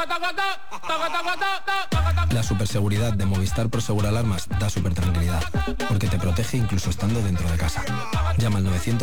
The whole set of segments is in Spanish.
La superseguridad de Movistar Prosegur Alarmas da supertranquilidad, porque te protege incluso estando dentro de casa. Llama al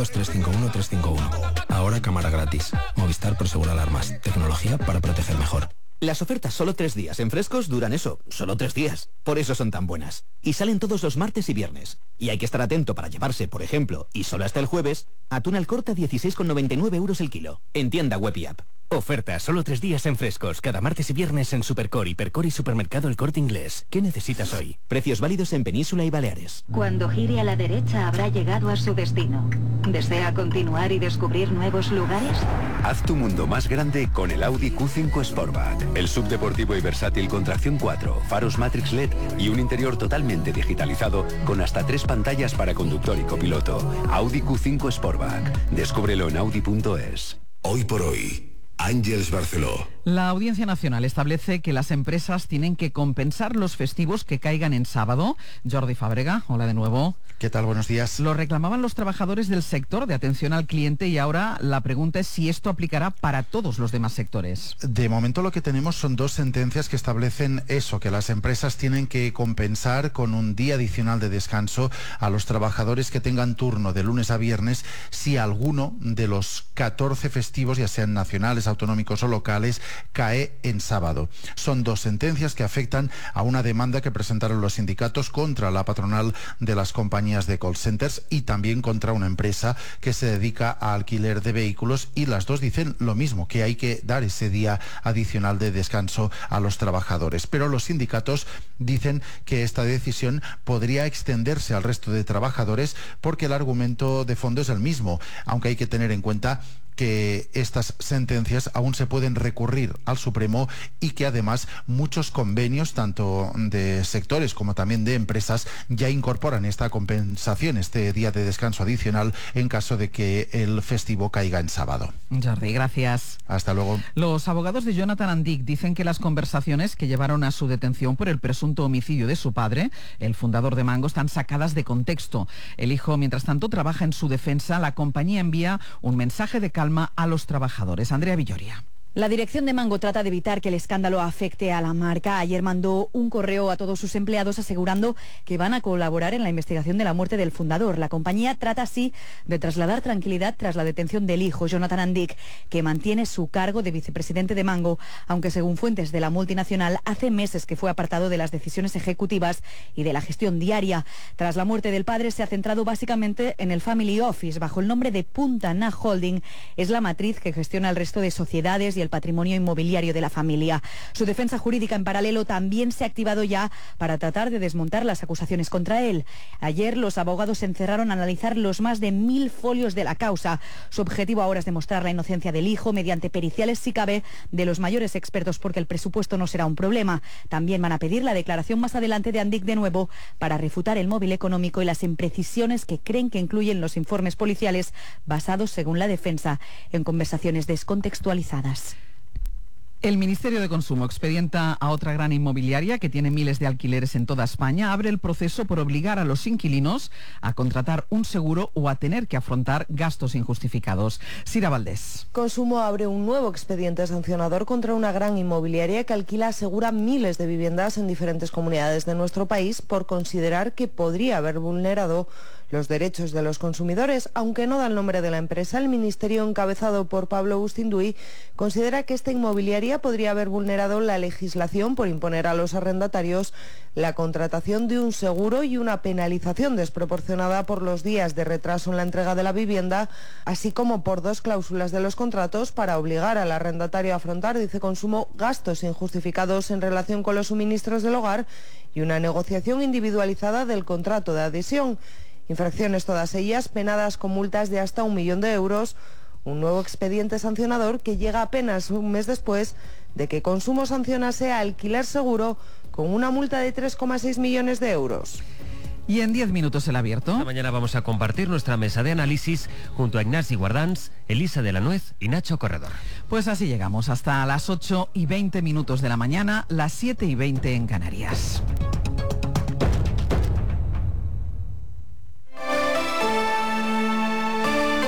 900-351-351. Ahora cámara gratis. Movistar Prosegur Alarmas. Tecnología para proteger mejor. Las ofertas solo 3 días en Frescos duran eso, solo 3 días. Por eso son tan buenas. Y salen todos los martes y viernes. Y hay que estar atento para llevarse, por ejemplo, y solo hasta el jueves, atún al corte a 16,99 € el kilo. En tienda web y app. Oferta solo 3 días en Frescos, cada martes y viernes en Supercor, Hipercor y Supermercado El Corte Inglés. ¿Qué necesitas hoy? Precios válidos en Península y Baleares. Cuando gire a la derecha habrá llegado a su destino. ¿Desea continuar y descubrir nuevos lugares? Haz tu mundo más grande con el Audi Q5 Sportback. El subdeportivo y versátil con tracción 4, faros Matrix LED y un interior totalmente digitalizado con hasta 3 pantallas para conductor y copiloto. Audi Q5 Sportback. Descúbrelo en Audi.es. Hoy por hoy. Ángeles Barceló. La Audiencia Nacional establece que las empresas tienen que compensar los festivos que caigan en sábado. Jordi Fàbrega, hola de nuevo. ¿Qué tal? Buenos días. Lo reclamaban los trabajadores del sector de atención al cliente y ahora la pregunta es si esto aplicará para todos los demás sectores. De momento lo que tenemos son 2 sentencias que establecen eso, que las empresas tienen que compensar con un día adicional de descanso a los trabajadores que tengan turno de lunes a viernes si alguno de los 14 festivos, ya sean nacionales, autonómicos o locales, cae en sábado. Son 2 sentencias que afectan a una demanda que presentaron los sindicatos contra la patronal de las compañías de call centers y también contra una empresa que se dedica a alquiler de vehículos, y las 2 dicen lo mismo, que hay que dar ese día adicional de descanso a los trabajadores. Pero los sindicatos dicen que esta decisión podría extenderse al resto de trabajadores porque el argumento de fondo es el mismo, aunque hay que tener en cuenta que estas sentencias aún se pueden recurrir al Supremo y que además muchos convenios, tanto de sectores como también de empresas, ya incorporan esta compensación, este día de descanso adicional en caso de que el festivo caiga en sábado. Jordi, gracias. Hasta luego. Los abogados de Jonathan Andic dicen que las conversaciones que llevaron a su detención por el presunto homicidio de su padre, el fundador de Mango, están sacadas de contexto. El hijo, mientras tanto, trabaja en su defensa. La compañía envía un mensaje de calma a los trabajadores. Andrea Villoria. La dirección de Mango trata de evitar que el escándalo afecte a la marca. Ayer mandó un correo a todos sus empleados asegurando que van a colaborar en la investigación de la muerte del fundador. La compañía trata así de trasladar tranquilidad tras la detención del hijo, Jonathan Andic, que mantiene su cargo de vicepresidente de Mango, aunque según fuentes de la multinacional hace meses que fue apartado de las decisiones ejecutivas y de la gestión diaria. Tras la muerte del padre se ha centrado básicamente en el Family Office bajo el nombre de Punta Na Holding. Es la matriz que gestiona el resto de sociedades y el patrimonio inmobiliario de la familia. Su defensa jurídica en paralelo también se ha activado ya para tratar de desmontar las acusaciones contra él. Ayer los abogados se encerraron a analizar los más de 1000 folios de la causa. Su objetivo ahora es demostrar la inocencia del hijo mediante periciales, si cabe, de los mayores expertos, porque el presupuesto no será un problema. También van a pedir la declaración más adelante de Andic de nuevo para refutar el móvil económico y las imprecisiones que creen que incluyen los informes policiales basados, según la defensa, en conversaciones descontextualizadas. El Ministerio de Consumo expedienta a otra gran inmobiliaria que tiene miles de alquileres en toda España. Abre el proceso por obligar a los inquilinos a contratar un seguro o a tener que afrontar gastos injustificados. Sira Valdés. Consumo abre un nuevo expediente sancionador contra una gran inmobiliaria que alquila, asegura, miles de viviendas en diferentes comunidades de nuestro país por considerar que podría haber vulnerado los derechos de los consumidores. Aunque no da el nombre de la empresa, el Ministerio, encabezado por Pablo Bustinduy, considera que esta inmobiliaria podría haber vulnerado la legislación por imponer a los arrendatarios la contratación de un seguro y una penalización desproporcionada por los días de retraso en la entrega de la vivienda, así como por 2 cláusulas de los contratos para obligar al arrendatario a afrontar, dice Consumo, gastos injustificados en relación con los suministros del hogar y una negociación individualizada del contrato de adhesión. Infracciones todas ellas penadas con multas de hasta 1 millón de euros. Un nuevo expediente sancionador que llega apenas un mes después de que Consumo sancionase a Alquiler Seguro con una multa de 3,6 millones de euros. Y en 10 minutos el abierto. Esta mañana vamos a compartir nuestra mesa de análisis junto a Ignasi Guardans, Elisa de la Nuez y Nacho Corredor. Pues así llegamos hasta las 8:20 de la mañana, las 7:20 en Canarias.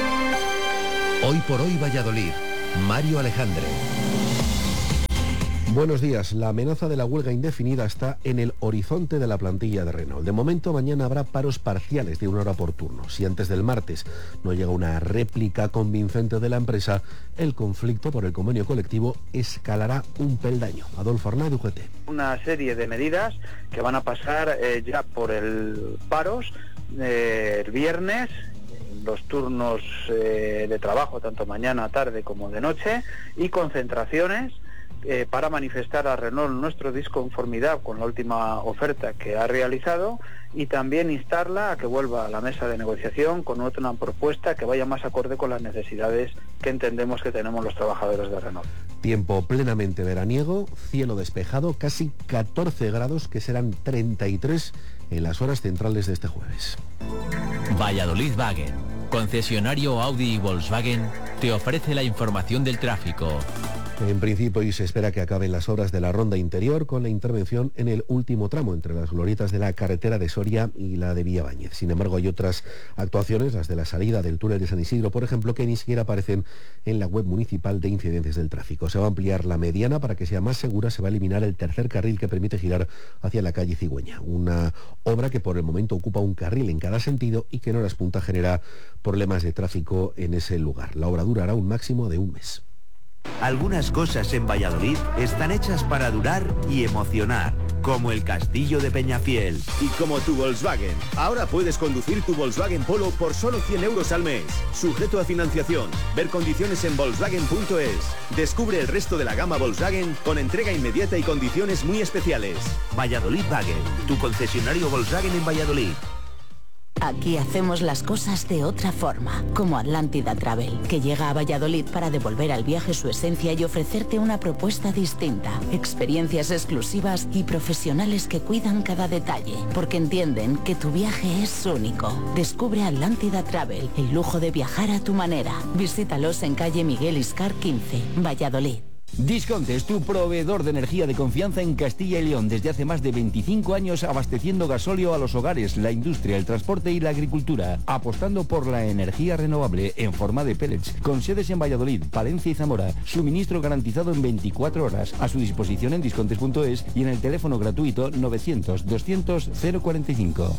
Hoy por hoy Valladolid. Mario Alejandre. Buenos días. La amenaza de la huelga indefinida está en el horizonte de la plantilla de Renault. De momento, mañana habrá paros parciales de 1 hora por turno. Si antes del martes no llega una réplica convincente de la empresa, el conflicto por el convenio colectivo escalará un peldaño. Adolfo Arnaiz, UGT. Una serie de medidas que van a pasar ya por el paros el viernes, los turnos de trabajo, tanto mañana, tarde como de noche, y concentraciones para manifestar a Renault nuestra disconformidad con la última oferta que ha realizado y también instarla a que vuelva a la mesa de negociación con otra propuesta que vaya más acorde con las necesidades que entendemos que tenemos los trabajadores de Renault. Tiempo plenamente veraniego, cielo despejado, casi 14 grados, que serán 33 en las horas centrales de este jueves. Valladolid Wagen, concesionario Audi y Volkswagen, te ofrece la información del tráfico. En principio, hoy se espera que acaben las obras de la ronda interior con la intervención en el último tramo entre las glorietas de la carretera de Soria y la de Villaváñez. Sin embargo, hay otras actuaciones, las de la salida del túnel de San Isidro, por ejemplo, que ni siquiera aparecen en la web municipal de incidentes del tráfico. Se va a ampliar la mediana para que sea más segura, se va a eliminar el tercer carril que permite girar hacia la calle Cigüeña. Una obra que por el momento ocupa un carril en cada sentido y que en horas punta genera problemas de tráfico en ese lugar. La obra durará un máximo de un mes. Algunas cosas en Valladolid están hechas para durar y emocionar, como el Castillo de Peñafiel. Y como tu Volkswagen. Ahora puedes conducir tu Volkswagen Polo por solo 100 euros al mes. Sujeto a financiación. Ver condiciones en Volkswagen.es. Descubre el resto de la gama Volkswagen con entrega inmediata y condiciones muy especiales. Valladolid Wagen, tu concesionario Volkswagen en Valladolid. Aquí hacemos las cosas de otra forma, como Atlántida Travel, que llega a Valladolid para devolver al viaje su esencia y ofrecerte una propuesta distinta, experiencias exclusivas y profesionales que cuidan cada detalle, porque entienden que tu viaje es único. Descubre Atlántida Travel, el lujo de viajar a tu manera. Visítalos en calle Miguel Iscar 15, Valladolid. Disconte es tu proveedor de energía de confianza en Castilla y León desde hace más de 25 años, abasteciendo gasóleo a los hogares, la industria, el transporte y la agricultura, apostando por la energía renovable en forma de pellets, con sedes en Valladolid, Palencia y Zamora, suministro garantizado en 24 horas, a su disposición en discontes.es y en el teléfono gratuito 900-200-045.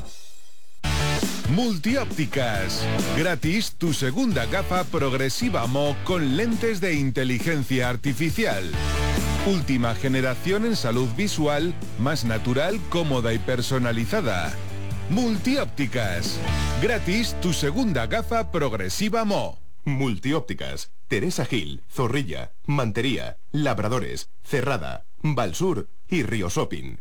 Multiópticas. Gratis tu segunda gafa progresiva Mo con lentes de inteligencia artificial. Última generación en salud visual, más natural, cómoda y personalizada. Multiópticas. Gratis tu segunda gafa progresiva Mo. Multiópticas. Teresa Gil, Zorrilla, Mantería, Labradores, Cerrada, Valsur y Río Shopping.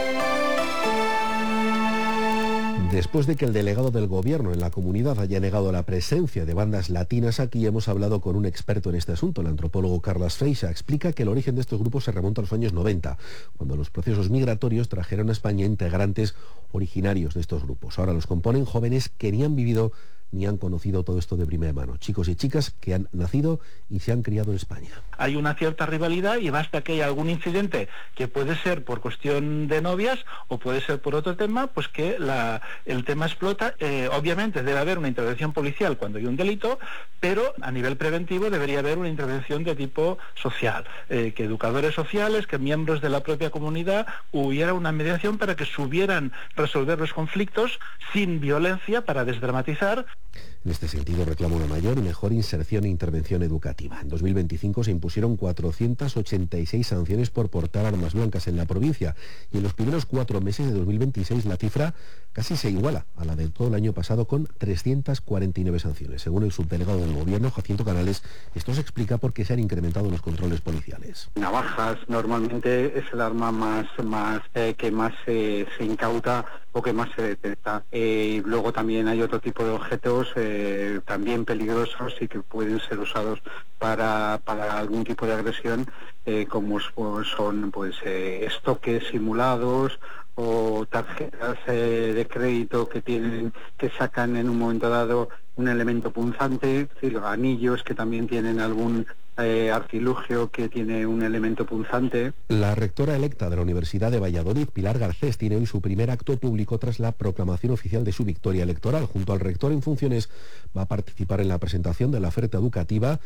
Después de que el delegado del gobierno en la comunidad haya negado la presencia de bandas latinas aquí, hemos hablado con un experto en este asunto. El antropólogo Carles Freixa explica que el origen de estos grupos se remonta a los años 90, cuando los procesos migratorios trajeron a España integrantes originarios de estos grupos. Ahora los componen jóvenes que ni han vivido ni han conocido todo esto de primera mano. Chicos y chicas que han nacido y se han criado en España. Hay una cierta rivalidad y basta que haya algún incidente que puede ser por cuestión de novias o puede ser por otro tema, pues que el tema explota. Obviamente debe haber una intervención policial cuando hay un delito, pero a nivel preventivo debería haber una intervención de tipo social, que educadores sociales, que miembros de la propia comunidad hubiera una mediación para que supieran resolver los conflictos sin violencia, para desdramatizar. En este sentido, reclama una mayor y mejor inserción e intervención educativa. En 2025 se impusieron 486 sanciones por portar armas blancas en la provincia y en los primeros 4 meses de 2026 la cifra casi se iguala a la de todo el año pasado, con 349 sanciones. Según el subdelegado del Gobierno, Jacinto Canales, esto se explica por qué se han incrementado los controles policiales. Navajas normalmente es el arma que más se incauta o que más se detecta. Luego también hay otro tipo de objetos también peligrosos y que pueden ser usados para algún tipo de agresión, como son estoques simulados o tarjetas de crédito que sacan en un momento dado un elemento punzante, es decir, anillos que también tienen algún artilugio que tiene un elemento punzante. La rectora electa de la Universidad de Valladolid, Pilar Garcés, tiene hoy su primer acto público tras la proclamación oficial de su victoria electoral. Junto al rector en funciones va a participar en la presentación de la oferta educativa para el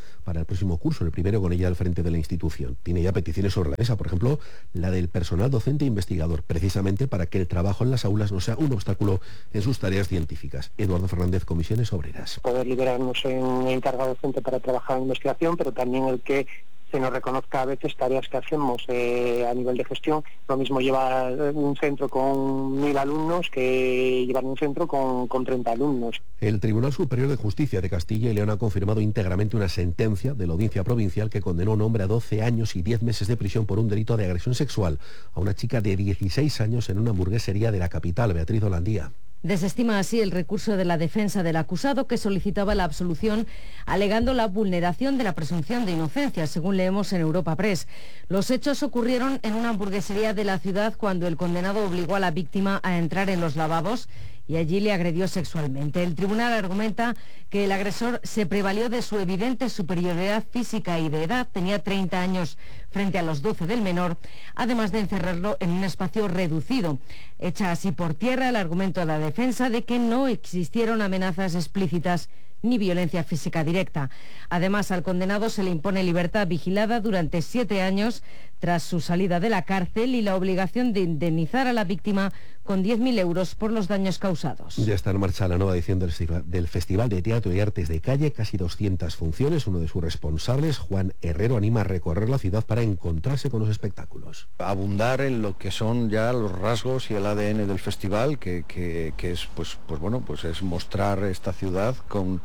el próximo curso, el primero con ella al frente de la institución. Tiene ya peticiones sobre la mesa, por ejemplo, la del personal docente e investigador, precisamente para que el trabajo en las aulas no sea un obstáculo en sus tareas científicas. Eduardo Fernández, Comisiones Obreras. Poder liberarnos en encargado docente para trabajar en investigación, pero también el que se nos reconozca a veces tareas que hacemos a nivel de gestión. Lo mismo llevar un centro con 1000 alumnos que llevar un centro con 30 alumnos. El Tribunal Superior de Justicia de Castilla y León ha confirmado íntegramente una sentencia de la Audiencia Provincial que condenó a un hombre a 12 años y 10 meses de prisión por un delito de agresión sexual a una chica de 16 años en una hamburguesería de la capital. Beatriz Holandía. Desestima así el recurso de la defensa del acusado, que solicitaba la absolución alegando la vulneración de la presunción de inocencia, según leemos en Europa Press. Los hechos ocurrieron en una hamburguesería de la ciudad cuando el condenado obligó a la víctima a entrar en los lavabos y allí le agredió sexualmente. El tribunal argumenta que el agresor se prevalió de su evidente superioridad física y de edad, tenía 30 años frente a los 12 del menor, además de encerrarlo en un espacio reducido. Echa así por tierra el argumento de la defensa de que no existieron amenazas explícitas ni violencia física directa. Además, al condenado se le impone libertad vigilada durante 7 años tras su salida de la cárcel y la obligación de indemnizar a la víctima con 10.000 euros por los daños causados. Ya está en marcha la nueva edición del Festival de Teatro y Artes de Calle, casi 200 funciones. Uno de sus responsables, Juan Herrero, anima a recorrer la ciudad para encontrarse con los espectáculos. Abundar en lo que son ya los rasgos y el ADN del festival, que es es mostrar esta ciudad con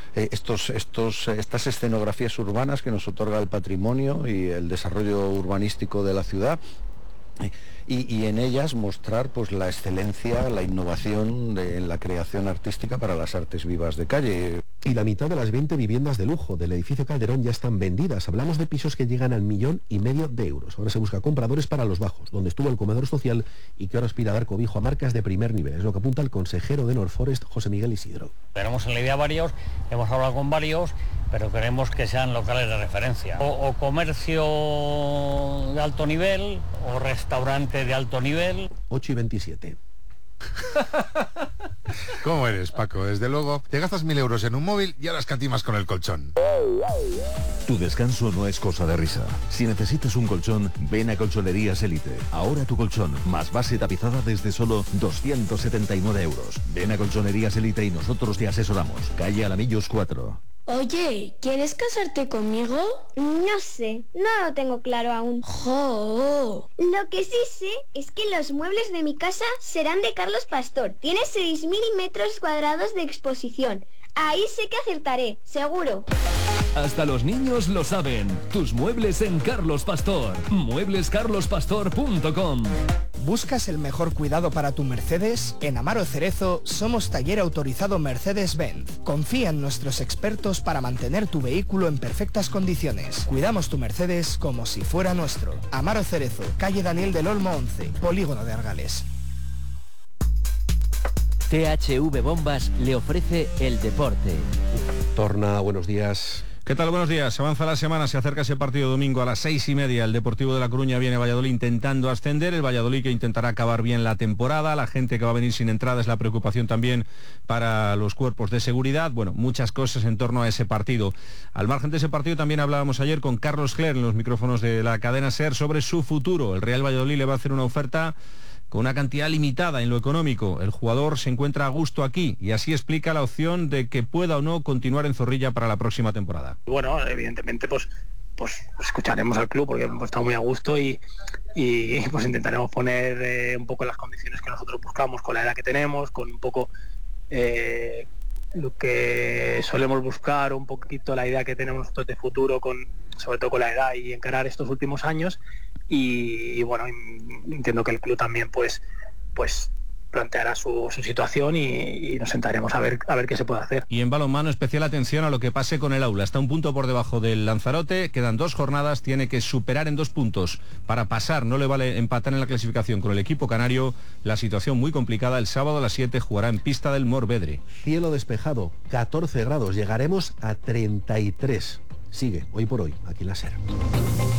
estas escenografías urbanas que nos otorga el patrimonio y el desarrollo urbanístico de la ciudad. Y en ellas mostrar pues la excelencia, la innovación en la creación artística para las artes vivas de calle. Y la mitad de las 20 viviendas de lujo del edificio Calderón ya están vendidas. Hablamos de pisos que llegan al 1,5 millones de euros. Ahora se busca compradores para los bajos, donde estuvo el comedor social y que ahora aspira a dar cobijo a marcas de primer nivel. Es lo que apunta el consejero de Norforest, José Miguel Isidro. Tenemos en la idea varios, hemos hablado con varios, pero queremos que sean locales de referencia. O comercio de alto nivel, o restaurante de alto nivel. 8:27. ¿Cómo eres, Paco? Desde luego, te gastas 1.000 euros en un móvil y ahora escatimas con el colchón. Tu descanso no es cosa de risa. Si necesitas un colchón, ven a Colchonerías Elite. Ahora tu colchón, más base tapizada desde solo 279 euros. Ven a Colchonerías Elite y nosotros te asesoramos. Calle Alamillos 4. Oye, ¿quieres casarte conmigo? No sé, no lo tengo claro aún. ¡Jo! Lo que sí sé es que los muebles de mi casa serán de Carlos Pastor. Tiene 6.000 metros cuadrados de exposición. Ahí sé que acertaré, seguro. Hasta los niños lo saben. Tus muebles en Carlos Pastor. Mueblescarlospastor.com. ¿Buscas el mejor cuidado para tu Mercedes? En Amaro Cerezo somos taller autorizado Mercedes-Benz. Confía en nuestros expertos para mantener tu vehículo en perfectas condiciones. Cuidamos tu Mercedes como si fuera nuestro. Amaro Cerezo, calle Daniel del Olmo 11, Polígono de Argales. THV Bombas le ofrece el deporte. Torna, buenos días. ¿Qué tal? Buenos días. Se avanza la semana, se acerca ese partido domingo a las 6:30. El Deportivo de La Coruña viene a Valladolid intentando ascender. El Valladolid que intentará acabar bien la temporada. La gente que va a venir sin entrada es la preocupación también para los cuerpos de seguridad. Bueno, muchas cosas en torno a ese partido. Al margen de ese partido también hablábamos ayer con Carlos Cler en los micrófonos de la cadena SER sobre su futuro. El Real Valladolid le va a hacer una oferta con una cantidad limitada en lo económico. El jugador se encuentra a gusto aquí y así explica la opción de que pueda o no continuar en Zorrilla para la próxima temporada. Bueno, evidentemente pues escucharemos al club porque hemos estado muy a gusto y pues intentaremos poner un poco las condiciones que nosotros buscamos con la edad que tenemos, con un poco lo que solemos buscar, un poquito la idea que tenemos nosotros de futuro, sobre todo con la edad y encarar estos últimos años. Y bueno, entiendo que el club también pues planteará su situación y nos sentaremos a ver qué se puede hacer. Y en balonmano, especial atención a lo que pase con el Aula. Está un punto por debajo del Lanzarote, quedan 2 jornadas, tiene que superar en 2 puntos para pasar, no le vale empatar en la clasificación con el equipo canario. La situación muy complicada, el sábado a las 7 jugará en pista del Morvedre. Cielo despejado, 14 grados, llegaremos a 33. Sigue, hoy por hoy, aquí en la SER.